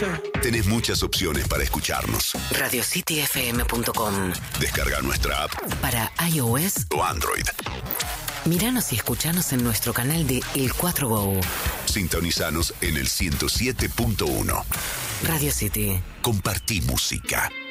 Tenés muchas opciones para escucharnos. RadioCityFM.com. Descarga nuestra app Para iOS o Android. Míranos y escuchanos en nuestro canal de El 4 Go. Sintonizanos en el 107.1. Radio City. Compartí música.